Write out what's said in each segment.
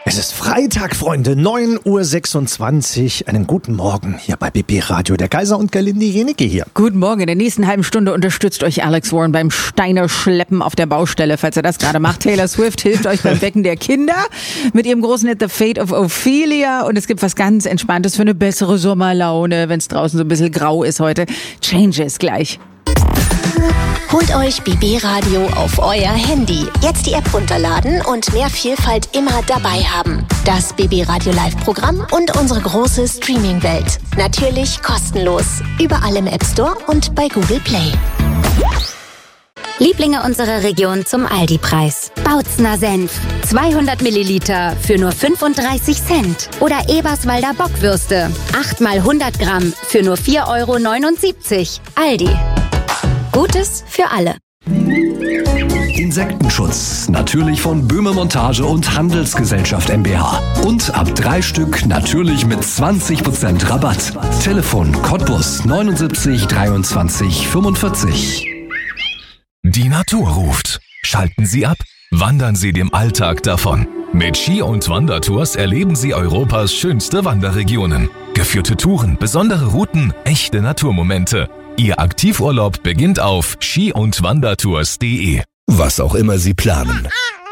Es ist Freitag, Freunde, 9.26 Uhr. Einen guten Morgen hier bei BB Radio. Der Kaiser und Gerlinde Jenecke hier. Guten Morgen. In der nächsten halben Stunde unterstützt euch Alex Warren beim Steine schleppen auf der Baustelle, falls er das gerade macht. Taylor Swift hilft euch beim Wecken der Kinder mit ihrem großen Hit The Fate of Ophelia. Und es gibt was ganz Entspanntes für eine bessere Sommerlaune, wenn es draußen so ein bisschen grau ist heute. Changes gleich. Holt euch BB Radio auf euer Handy. Jetzt die App runterladen und mehr Vielfalt immer dabei haben. Das BB Radio Live-Programm und unsere große Streaming-Welt. Natürlich kostenlos. Überall im App Store und bei Google Play. Lieblinge unserer Region zum Aldi-Preis. Bautzner Senf, 200 Milliliter für nur 35 Cent. Oder Eberswalder Bockwürste, 8 mal 100 Gramm für nur 4,79 €. Aldi. Gutes für alle. Insektenschutz, natürlich von Böhme Montage und Handelsgesellschaft mbH. Und ab 3 Stück natürlich mit 20% Rabatt. Telefon Cottbus 79 23 45. Die Natur ruft. Schalten Sie ab, wandern Sie dem Alltag davon. Mit Ski- und Wandertours erleben Sie Europas schönste Wanderregionen. Geführte Touren, besondere Routen, echte Naturmomente. Ihr Aktivurlaub beginnt auf ski-und-wandertours.de. Was auch immer Sie planen.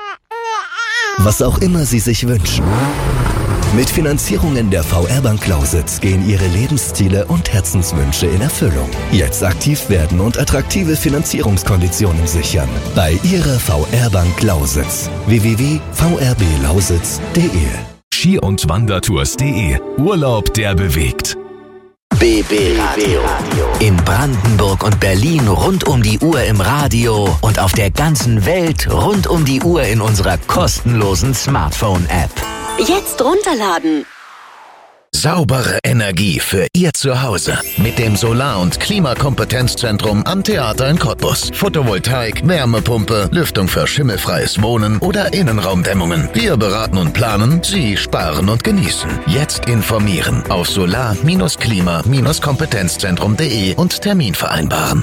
Was auch immer Sie sich wünschen. Mit Finanzierungen der VR-Bank Lausitz gehen Ihre Lebensziele und Herzenswünsche in Erfüllung. Jetzt aktiv werden und attraktive Finanzierungskonditionen sichern. Bei Ihrer VR-Bank Lausitz. www.vrblausitz.de. Ski- und Wandertours.de. Urlaub, der bewegt. BB Radio. In Brandenburg und Berlin rund um die Uhr im Radio und auf der ganzen Welt rund um die Uhr in unserer kostenlosen Smartphone-App. Jetzt runterladen. Saubere Energie für Ihr Zuhause mit dem Solar- und Klimakompetenzzentrum am Theater in Cottbus. Photovoltaik, Wärmepumpe, Lüftung für schimmelfreies Wohnen oder Innenraumdämmungen. Wir beraten und planen, Sie sparen und genießen. Jetzt informieren auf solar-klima-kompetenzzentrum.de und Termin vereinbaren.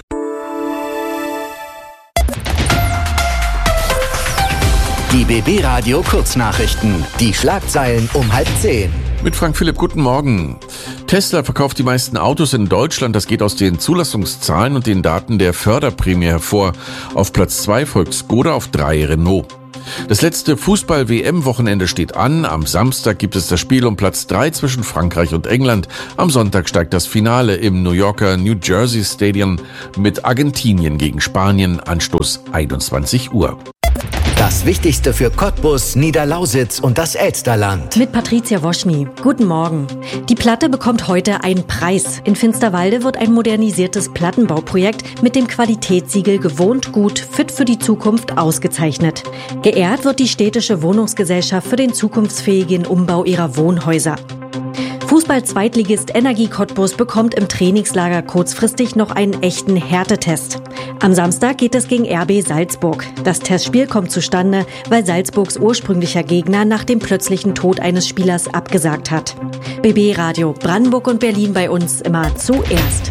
Die BB Radio Kurznachrichten. Die Schlagzeilen um 9:30. Mit Frank Philipp, guten Morgen. Tesla verkauft die meisten Autos in Deutschland. Das geht aus den Zulassungszahlen und den Daten der Förderprämie hervor. Auf Platz 2 folgt Skoda, auf 3 Renault. Das letzte Fußball-WM-Wochenende steht an. Am Samstag gibt es das Spiel um Platz 3 zwischen Frankreich und England. Am Sonntag steigt das Finale im New Yorker New Jersey Stadium mit Argentinien gegen Spanien. Anstoß 21 Uhr. Das Wichtigste für Cottbus, Niederlausitz und das Elsterland. Mit Patricia Woschny. Guten Morgen. Die Platte bekommt heute einen Preis. In Finsterwalde wird ein modernisiertes Plattenbauprojekt mit dem Qualitätssiegel Gewohnt gut, fit für die Zukunft ausgezeichnet. Geehrt wird die städtische Wohnungsgesellschaft für den zukunftsfähigen Umbau ihrer Wohnhäuser. Fußball-Zweitligist Energie Cottbus bekommt im Trainingslager kurzfristig noch einen echten Härtetest. Am Samstag geht es gegen RB Salzburg. Das Testspiel kommt zustande, weil Salzburgs ursprünglicher Gegner nach dem plötzlichen Tod eines Spielers abgesagt hat. BB Radio Brandenburg und Berlin bei uns immer zuerst.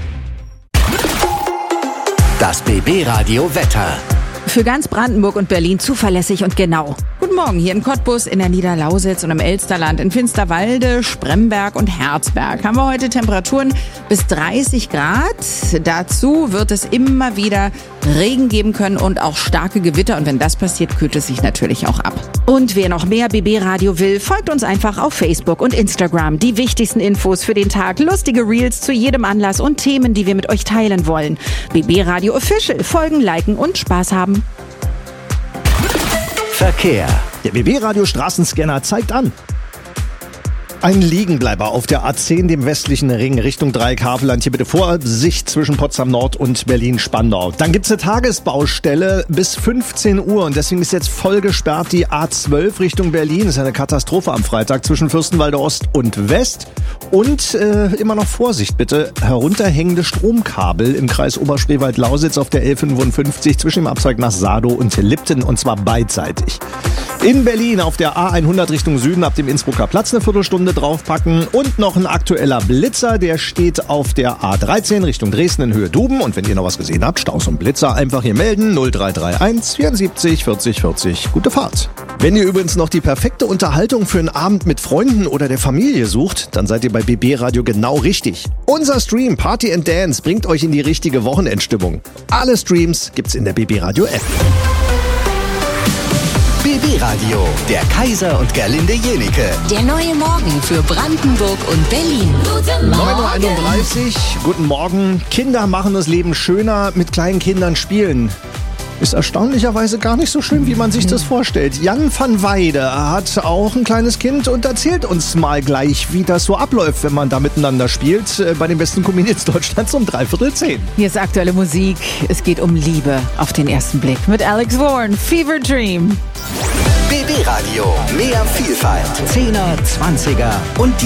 Das BB Radio Wetter. Für ganz Brandenburg und Berlin zuverlässig und genau. Guten Morgen hier in Cottbus, in der Niederlausitz und im Elsterland, in Finsterwalde, Spremberg und Herzberg haben wir heute Temperaturen bis 30 Grad. Dazu wird es immer wieder Regen geben können und auch starke Gewitter. Und wenn das passiert, kühlt es sich natürlich auch ab. Und wer noch mehr BB Radio will, folgt uns einfach auf Facebook und Instagram. Die wichtigsten Infos für den Tag, lustige Reels zu jedem Anlass und Themen, die wir mit euch teilen wollen. BB Radio Official, folgen, liken und Spaß haben. Verkehr. Der BB-Radio Straßenscanner zeigt an. Ein Liegenbleiber auf der A10, dem westlichen Ring Richtung Dreieck-Havelland. Hier bitte Vorsicht zwischen Potsdam Nord und Berlin-Spandau. Dann gibt's eine Tagesbaustelle bis 15 Uhr und deswegen ist jetzt voll gesperrt die A12 Richtung Berlin. Das ist eine Katastrophe am Freitag zwischen Fürstenwalde Ost und West. Und immer noch Vorsicht bitte, herunterhängende Stromkabel im Kreis Oberspreewald-Lausitz auf der L55 zwischen dem Abzweig nach Sadow und Lipten und zwar beidseitig. In Berlin auf der A100 Richtung Süden ab dem Innsbrucker Platz eine Viertelstunde. draufpacken. Und noch ein aktueller Blitzer, der steht auf der A13 Richtung Dresden in Höhe Duben. Und wenn ihr noch was gesehen habt, Staus und Blitzer, einfach hier melden. 0331 74 40 40. Gute Fahrt. Wenn ihr übrigens noch die perfekte Unterhaltung für einen Abend mit Freunden oder der Familie sucht, dann seid ihr bei BB Radio genau richtig. Unser Stream Party and Dance bringt euch in die richtige Wochenendstimmung. Alle Streams gibt's in der BB Radio App. BB Radio, der Kaiser und Gerlinde Jenike. Der neue Morgen für Brandenburg und Berlin. 9.31 Uhr, guten Morgen. Kinder machen das Leben schöner, mit kleinen Kindern spielen. Ist erstaunlicherweise gar nicht so schön, wie man sich das vorstellt. Jan van Weide hat auch ein kleines Kind und erzählt uns mal gleich, wie das so abläuft, wenn man da miteinander spielt. Bei den besten Comedians Deutschlands um 9:45. Hier ist aktuelle Musik. Es geht um Liebe auf den ersten Blick mit Alex Warren, Fever Dream. BB Radio, mehr Vielfalt. 10er, 20er und die